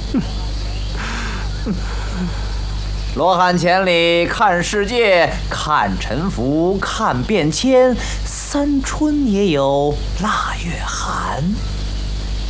罗汉千里看世界，看沉浮看变迁，三春也有腊月寒。